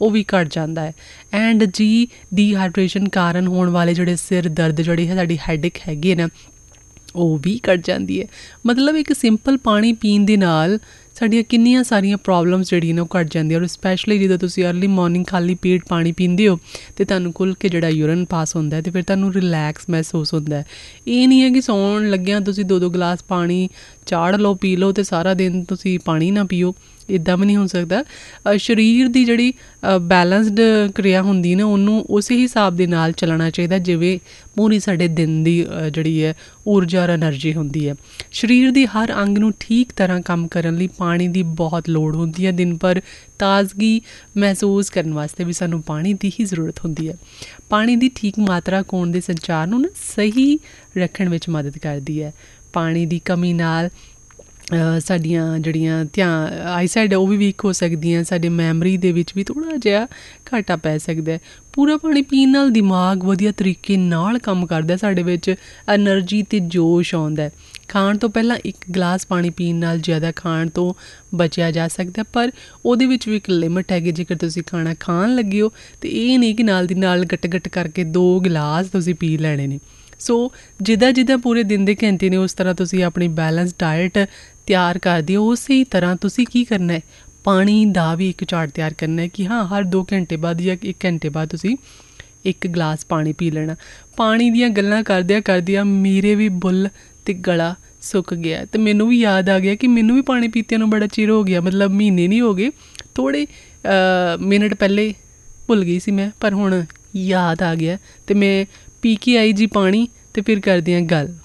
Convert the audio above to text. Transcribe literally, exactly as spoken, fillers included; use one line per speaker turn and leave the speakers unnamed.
ਉਹ ਵੀ ਘਟ ਜਾਂਦਾ ਹੈ। ਐਂਡ ਜੀ ਡੀਹਾਈਡਰੇਸ਼ਨ ਕਾਰਨ ਹੋਣ ਵਾਲੇ ਜਿਹੜੇ ਸਿਰ ਦਰਦ ਜਿਹੜੀ ਹੈ ਸਾਡੀ ਹੈਡੇਕ ਹੈਗੀ ਹੈ ਨਾ ਉਹ ਵੀ ਘਟ ਜਾਂਦੀ ਹੈ। ਮਤਲਬ ਇੱਕ ਸਿੰਪਲ ਪਾਣੀ ਪੀਣ ਦੇ ਨਾਲ ਸਾਡੀਆਂ ਕਿੰਨੀਆਂ ਸਾਰੀਆਂ ਪ੍ਰੋਬਲਮਸ ਜਿਹੜੀਆਂ ਨੇ ਉਹ ਘੱਟ ਜਾਂਦੀਆਂ। ਔਰ ਸਪੈਸ਼ਲੀ ਜਦੋਂ ਤੁਸੀਂ ਅਰਲੀ ਮੋਰਨਿੰਗ ਖਾਲੀ ਪੇਟ ਪਾਣੀ ਪੀਂਦੇ ਹੋ ਅਤੇ ਤੁਹਾਨੂੰ ਖੁੱਲ੍ਹ ਕੇ ਜਿਹੜਾ ਯੂਰਨ ਪਾਸ ਹੁੰਦਾ ਅਤੇ ਫਿਰ ਤੁਹਾਨੂੰ ਰਿਲੈਕਸ ਮਹਿਸੂਸ ਹੁੰਦਾ। ਇਹ ਨਹੀਂ ਹੈ ਕਿ ਸੌਣ ਲੱਗਿਆਂ ਤੁਸੀਂ ਦੋ ਦੋ ਗਲਾਸ ਪਾਣੀ ਚਾੜ ਲਓ ਪੀ ਲਓ ਅਤੇ ਸਾਰਾ ਦਿਨ ਤੁਸੀਂ ਪਾਣੀ ਨਾ ਪੀਓ, ਇੱਦਾਂ ਵੀ ਨਹੀਂ ਹੋ ਸਕਦਾ। ਸਰੀਰ ਦੀ ਜਿਹੜੀ ਬੈਲੈਂਸਡ ਕਿਰਿਆ ਹੁੰਦੀ ਨਾ ਉਹਨੂੰ ਉਸੇ ਹਿਸਾਬ ਦੇ ਨਾਲ ਚੱਲਣਾ ਚਾਹੀਦਾ ਜਿਵੇਂ ਪੂਰੀ ਸਾਡੇ ਦਿਨ ਦੀ ਜਿਹੜੀ ਹੈ ਊਰਜਾ ਔਰ ਐਨਰਜੀ ਹੁੰਦੀ ਹੈ। ਸਰੀਰ ਦੀ ਹਰ ਅੰਗ ਨੂੰ ਠੀਕ ਤਰ੍ਹਾਂ ਕੰਮ ਕਰਨ ਲਈ ਪਾਣੀ ਦੀ ਬਹੁਤ ਲੋੜ ਹੁੰਦੀ ਹੈ। ਦਿਨ ਭਰ ਤਾਜ਼ਗੀ ਮਹਿਸੂਸ ਕਰਨ ਵਾਸਤੇ ਵੀ ਸਾਨੂੰ ਪਾਣੀ ਦੀ ਹੀ ਜ਼ਰੂਰਤ ਹੁੰਦੀ ਹੈ। ਪਾਣੀ ਦੀ ਠੀਕ ਮਾਤਰਾ ਖੂਨ ਦੇ ਸੰਚਾਰ ਨੂੰ ਨਾ ਸਹੀ ਰੱਖਣ ਵਿੱਚ ਮਦਦ ਕਰਦੀ ਹੈ। ਪਾਣੀ ਦੀ ਕਮੀ ਨਾਲ ਸਾਡੀਆਂ ਜਿਹੜੀਆਂ ਧਿਆਨ ਆਈਸਾਈਡ ਉਹ ਵੀ ਵੀਕ ਹੋ ਸਕਦੀਆਂ, ਸਾਡੇ ਮੈਮਰੀ ਦੇ ਵਿੱਚ ਵੀ ਥੋੜ੍ਹਾ ਜਿਹਾ ਘਾਟਾ ਪੈ ਸਕਦਾ। ਪੂਰਾ ਪਾਣੀ ਪੀਣ ਨਾਲ ਦਿਮਾਗ ਵਧੀਆ ਤਰੀਕੇ ਨਾਲ ਕੰਮ ਕਰਦਾ, ਸਾਡੇ ਵਿੱਚ ਐਨਰਜੀ ਅਤੇ ਜੋਸ਼ ਆਉਂਦਾ। ਖਾਣ ਤੋਂ ਪਹਿਲਾਂ ਇੱਕ ਗਲਾਸ ਪਾਣੀ ਪੀਣ ਨਾਲ ਜ਼ਿਆਦਾ ਖਾਣ ਤੋਂ ਬਚਿਆ ਜਾ ਸਕਦਾ, ਪਰ ਉਹਦੇ ਵਿੱਚ ਵੀ ਇੱਕ ਲਿਮਿਟ ਹੈਗੀ। ਜੇਕਰ ਤੁਸੀਂ ਖਾਣਾ ਖਾਣ ਲੱਗੇ ਹੋ ਤਾਂ ਇਹ ਨਹੀਂ ਕਿ ਨਾਲ ਦੀ ਨਾਲ ਗੱਟ ਗੱਟ ਕਰਕੇ ਦੋ ਗਿਲਾਸ ਤੁਸੀਂ ਪੀ ਲੈਣੇ ਨੇ। ਸੋ ਜਿੱਦਾਂ ਜਿੱਦਾਂ ਪੂਰੇ ਦਿਨ ਦੇ ਘੰਟੇ ਨੇ ਉਸ ਤਰ੍ਹਾਂ ਤੁਸੀਂ ਆਪਣੀ ਬੈਲੈਂਸ ਡਾਇਟ ਤਿਆਰ ਕਰਦੀ ਹੋ, ਉਸੇ ਤਰ੍ਹਾਂ ਤੁਸੀਂ ਕੀ ਕਰਨਾ ਹੈ, ਪਾਣੀ ਦਾ ਵੀ ਇੱਕ ਚਾਰਟ ਤਿਆਰ ਕਰਨਾ ਹੈ ਕਿ ਹਾਂ ਹਰ ਦੋ ਘੰਟੇ ਬਾਅਦ ਜਾਂ ਇੱਕ ਘੰਟੇ ਬਾਅਦ ਤੁਸੀਂ ਇੱਕ ਗਲਾਸ ਪਾਣੀ ਪੀ ਲੈਣਾ। ਪਾਣੀ ਦੀਆਂ ਗੱਲਾਂ ਕਰਦਿਆਂ ਕਰਦਿਆਂ ਮੇਰੇ ਵੀ ਬੁੱਲ ਅਤੇ ਗਲਾ ਸੁੱਕ ਗਿਆ ਅਤੇ ਮੈਨੂੰ ਵੀ ਯਾਦ ਆ ਗਿਆ ਕਿ ਮੈਨੂੰ ਵੀ ਪਾਣੀ ਪੀਤਿਆਂ ਨੂੰ ਬੜਾ ਚਿਰ ਹੋ ਗਿਆ, ਮਤਲਬ ਮਹੀਨੇ ਨਹੀਂ ਹੋ ਗਏ, ਥੋੜ੍ਹੇ ਮਿੰਟ ਪਹਿਲੇ ਭੁੱਲ ਗਈ ਸੀ ਮੈਂ, ਪਰ ਹੁਣ ਯਾਦ ਆ ਗਿਆ ਅਤੇ ਮੈਂ ਪੀ ਕੇ ਆਈ ਜੀ ਪਾਣੀ ਅਤੇ ਫਿਰ ਕਰਦੇ ਹਾਂ ਗੱਲ।